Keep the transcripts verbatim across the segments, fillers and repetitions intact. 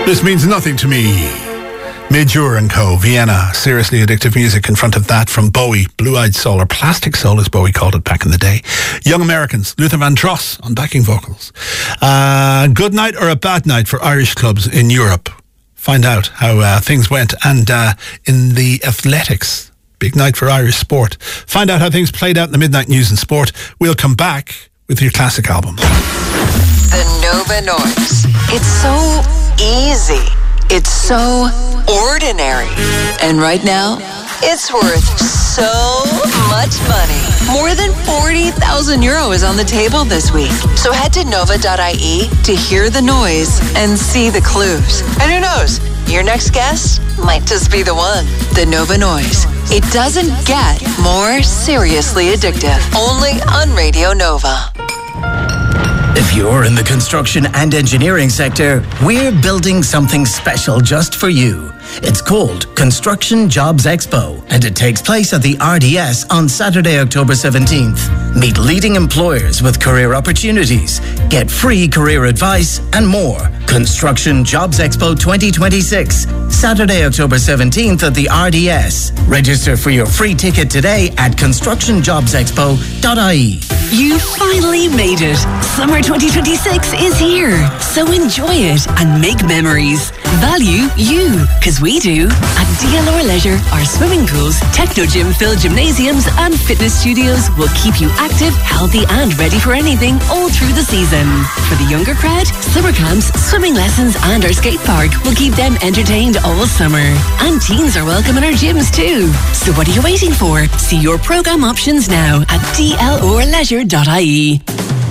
This means nothing to me. Major and Co. Vienna. Seriously addictive music in front of that from Bowie. Blue-Eyed Soul, or Plastic Soul as Bowie called it back in the day. Young Americans. Luther Vandross on backing vocals. Uh, good night or a bad night for Irish clubs in Europe. Find out how uh, things went. And uh, in the athletics, big night for Irish sport. Find out how things played out in the Midnight News and Sport. We'll come back with your classic album. The Nova Noise. It's so easy. It's so ordinary. And right now, it's worth so much money. More than forty thousand euro is on the table this week. So head to nova dot I E to hear the noise and see the clues. And who knows, your next guest might just be the one. The Nova Noise. It doesn't get more seriously addictive. Only on Radio Nova. If you're in the construction and engineering sector, we're building something special just for you. It's called Construction Jobs Expo, and it takes place at the R D S on Saturday, October seventeenth. Meet leading employers with career opportunities, get free career advice, and more. Construction Jobs Expo twenty twenty-six, Saturday, October seventeenth at the R D S. Register for your free ticket today at construction jobs expo dot I E. You finally made it. Summer twenty twenty-six is here. So enjoy it and make memories. Value you, because we do. At D L R Leisure, our swimming pools, techno gym-filled gymnasiums and fitness studios will keep you active, healthy and ready for anything all through the season. For the younger crowd, summer camps, swimming lessons and our skate park will keep them entertained all summer. And teens are welcome in our gyms too. So what are you waiting for? See your programme options now at d l r leisure dot I E.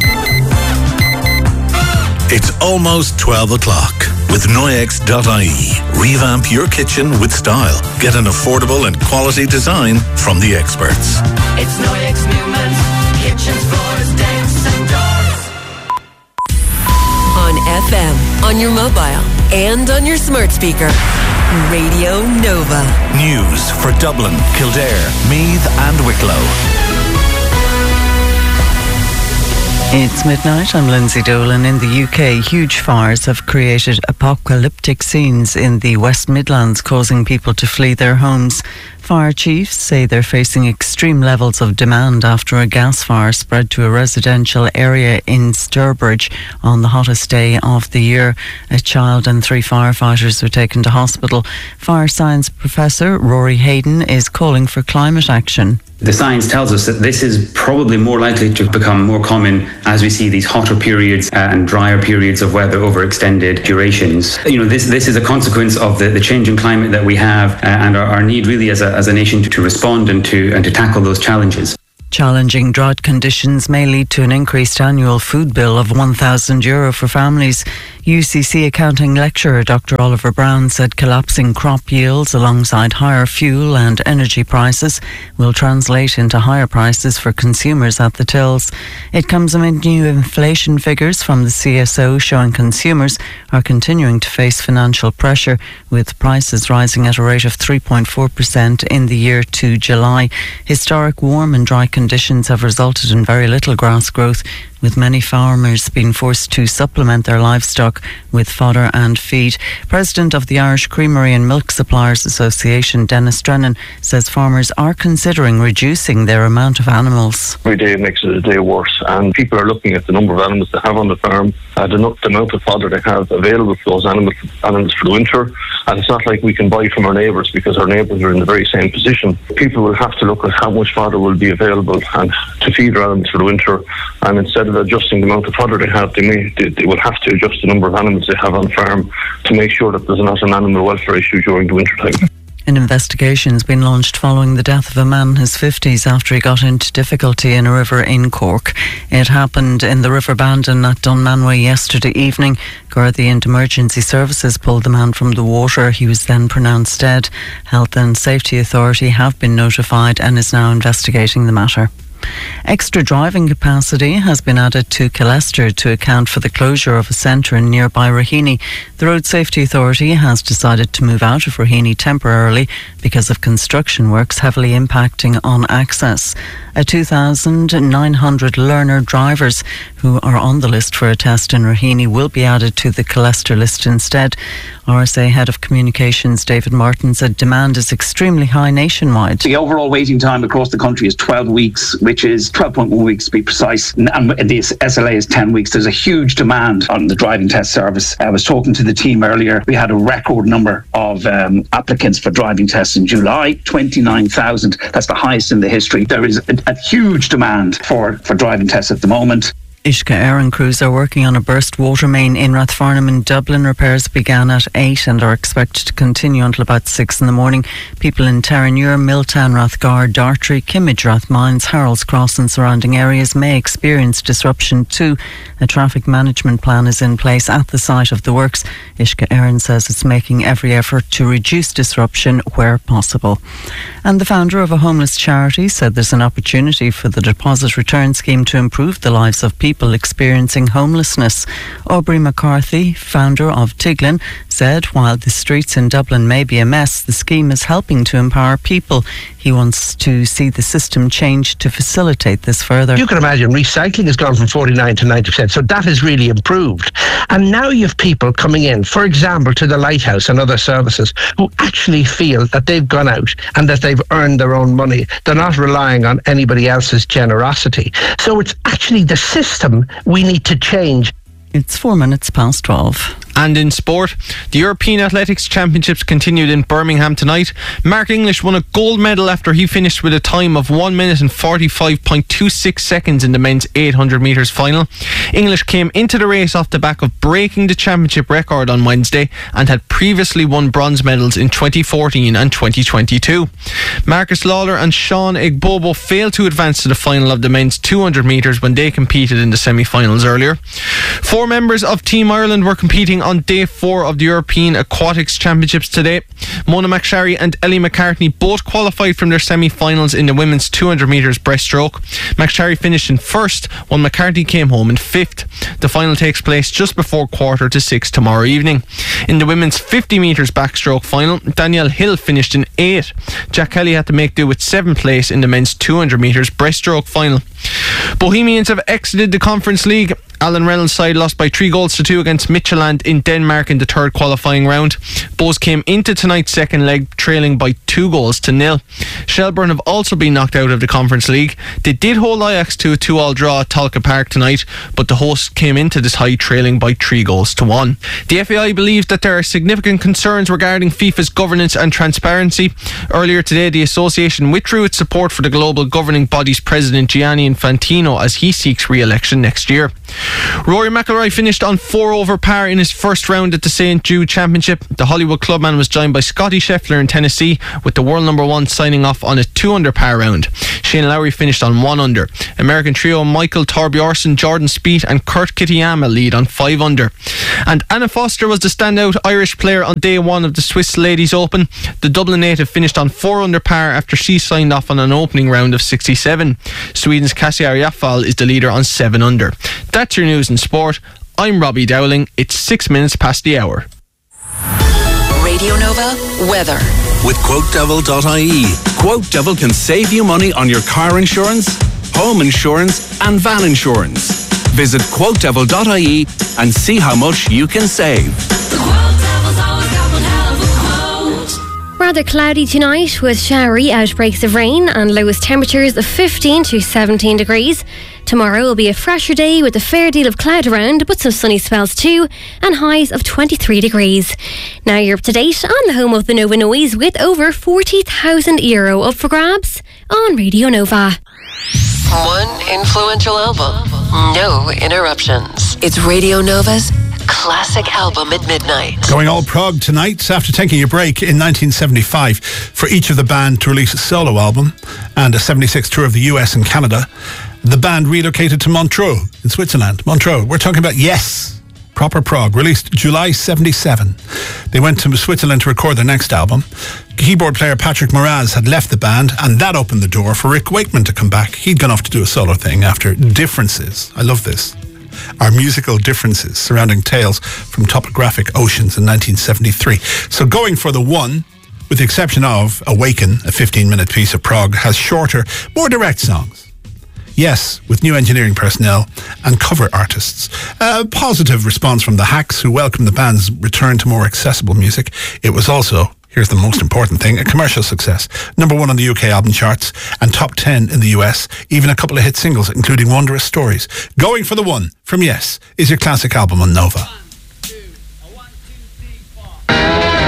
It's almost twelve o'clock. With Noyex dot I E, revamp your kitchen with style. Get an affordable and quality design from the experts. It's Noyex Newman, kitchens, floors, decks and doors. On F M, on your mobile, and on your smart speaker. Radio Nova. News for Dublin, Kildare, Meath and Wicklow. It's midnight. I'm Lindsay Dolan. In the U K, huge fires have created apocalyptic scenes in the West Midlands, causing people to flee their homes. Fire chiefs say they're facing extreme levels of demand after a gas fire spread to a residential area in Sturbridge on the hottest day of the year. A child and three firefighters were taken to hospital. Fire science professor Rory Hayden is calling for climate action. The science tells us that this is probably more likely to become more common as we see these hotter periods and drier periods of weather over extended durations. You know, this this is a consequence of the, the change in climate that we have uh, and our, our need really as a, as a nation to, to respond and to and to tackle those challenges. Challenging drought conditions may lead to an increased annual food bill of one thousand euro for families. U C C accounting lecturer Doctor Oliver Brown said collapsing crop yields alongside higher fuel and energy prices will translate into higher prices for consumers at the tills. It comes amid new inflation figures from the C S O showing consumers are continuing to face financial pressure, with prices rising at a rate of three point four percent in the year to July. Historic warm and dry conditions have resulted in very little grass growth, with many farmers being forced to supplement their livestock with fodder and feed. President of the Irish Creamery and Milk Suppliers Association, Dennis Drennan, says farmers are considering reducing their amount of animals. Every day makes it a day worse, and people are looking at the number of animals they have on the farm, uh, the, the amount of fodder they have available for those animals, animals for the winter, and it's not like we can buy from our neighbours because our neighbours are in the very same position. People will have to look at how much fodder will be available and to feed their animals for the winter, and instead of adjusting the amount of fodder they have, they may they, they will have to adjust the number of animals they have on farm to make sure that there's not an animal welfare issue during the winter time. An investigation has been launched following the death of a man in his fifties after he got into difficulty in a river in Cork. It happened in the River Bandon at Dunmanway yesterday evening. Gardaí and Emergency Services pulled the man from the water. He was then pronounced dead. Health and Safety Authority have been notified and is now investigating the matter. Extra driving capacity has been added to Killester to account for the closure of a centre in nearby Raheny. The Road Safety Authority has decided to move out of Raheny temporarily because of construction works heavily impacting on access. A two thousand nine hundred learner drivers who are on the list for a test in Raheny will be added to the Killester list instead. R S A Head of Communications David Martin said demand is extremely high nationwide. The overall waiting time across the country is twelve weeks, which is twelve point one weeks to be precise, and the S L A is ten weeks. There's a huge demand on the driving test service. I was talking to the team earlier. We had a record number of um, applicants for driving tests in July, twenty-nine thousand. That's the highest in the history. There is a, a huge demand for, for driving tests at the moment. Ishka Air crews are working on a burst water main in Rathfarnham in Dublin. Repairs began at eight and are expected to continue until about six in the morning. People in Terranure, Milltown, Rathgar, Dartry, Kimmage, Rathmines, Harold's Cross and surrounding areas may experience disruption too. A traffic management plan is in place at the site of the works. Ishka Air says it's making every effort to reduce disruption where possible. And the founder of a homeless charity said there's an opportunity for the deposit return scheme to improve the lives of people people experiencing homelessness. Aubrey McCarthy, founder of Tiglin, said while the streets in Dublin may be a mess, the scheme is helping to empower people. He wants to see the system change to facilitate this further. You can imagine recycling has gone from forty-nine to ninety percent, so that has really improved. And now you have people coming in, for example, to the Lighthouse and other services who actually feel that they've gone out and that they've earned their own money. They're not relying on anybody else's generosity. So it's actually the system we need to change. It's four minutes past twelve. And in sport, the European Athletics Championships continued in Birmingham tonight. Mark English won a gold medal after he finished with a time of one minute and forty-five point two six seconds in the men's eight hundred metres final. English came into the race off the back of breaking the championship record on Wednesday and had previously won bronze medals in twenty fourteen and twenty twenty-two. Marcus Lawler and Sean Igbobo failed to advance to the final of the men's two hundred metres when they competed in the semi-finals earlier. Four members of Team Ireland were competing on day four of the European Aquatics Championships today. Mona McSharry and Ellie McCartney both qualified from their semi-finals in the women's two hundred metres breaststroke. McSharry finished in first, while McCartney came home in fifth. The final takes place just before quarter to six tomorrow evening. In the women's fifty metres backstroke final, Danielle Hill finished in eighth. Jack Kelly had to make do with seventh place in the men's two hundred metres breaststroke final. Bohemians have exited the Conference League. Alan Reynolds' side lost by three goals to two against Midtjylland in Denmark in the third qualifying round. Bohs came into tonight's second leg trailing by two goals to nil. Shelbourne have also been knocked out of the Conference League. They did hold Ajax to a two-all draw at Tolka Park tonight, but the hosts came into this tie trailing by three goals to one. The F A I believes that there are significant concerns regarding FIFA's governance and transparency. Earlier today, the association withdrew its support for the global governing body's president Gianni Infantino as he seeks re-election next year. Rory McIlroy finished on four over par in his first round at the Saint Jude Championship. The Hollywood clubman was joined by Scotty Scheffler in Tennessee, with the world number one signing off on a two under par round. Shane Lowry finished on one under. American trio Michael Thorbjorsen, Jordan Spieth and Kurt Kitayama lead on five under. And Anna Foster was the standout Irish player on day one of the Swiss Ladies Open. The Dublin native finished on four under par after she signed off on an opening round of sixty-seven. Sweden's Kasia Arjafal is the leader on seven under. That's your news in sport. I'm Robbie Dowling. It's six minutes past the hour. Radio Nova weather. With quote devil dot I E. QuoteDevil can save you money on your car insurance, home insurance and van insurance. Visit quote devil dot I E and see how much you can save. Rather cloudy tonight with showery outbreaks of rain and lowest temperatures of fifteen to seventeen degrees. Tomorrow will be a fresher day with a fair deal of cloud around, but some sunny spells too, and highs of twenty-three degrees. Now you're up to date on the home of the Nova Noise with over forty thousand euro up for grabs on Radio Nova. One influential album, no interruptions. It's Radio Nova's classic album at midnight. Going all prog tonight after taking a break in nineteen seventy-five for each of the band to release a solo album and a seventy-six tour of the U S and Canada. The band relocated to Montreux in Switzerland. Montreux. We're talking about Yes. proper prog, released July seventy-seven. They went to Switzerland to record their next album. Keyboard player Patrick Moraz had left the band, and that opened the door for Rick Wakeman to come back. He'd gone off to do a solo thing after Differences. I love this. Our musical differences surrounding tales from topographic oceans in nineteen seventy-three. So going for the one, with the exception of Awaken, a fifteen-minute piece of prog, has shorter, more direct songs. Yes, with new engineering personnel and cover artists. A positive response from the Hacks, who welcomed the band's return to more accessible music. It was also, here's the most important thing, a commercial success. Number one on the U K album charts and top ten in the U S. Even a couple of hit singles, including Wondrous Stories. Going for the one from Yes is your classic album on Nova.